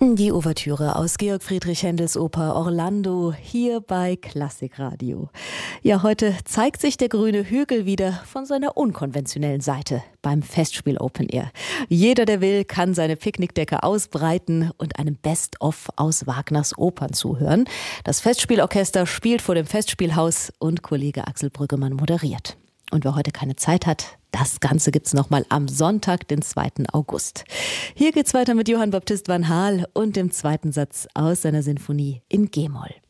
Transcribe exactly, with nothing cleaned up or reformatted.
Die Ouvertüre aus Georg Friedrich Händels Oper Orlando hier bei Klassikradio. Ja, heute zeigt sich der grüne Hügel wieder von seiner unkonventionellen Seite beim Festspiel Open Air. Jeder, der will, kann seine Picknickdecke ausbreiten und einem Best-of aus Wagners Opern zuhören. Das Festspielorchester spielt vor dem Festspielhaus und Kollege Axel Brüggemann moderiert. Und wer heute keine Zeit hat, das Ganze gibt's nochmal am Sonntag, den zweiten August. Hier geht's weiter mit Johann Baptist van Haal und dem zweiten Satz aus seiner Sinfonie in G-Moll.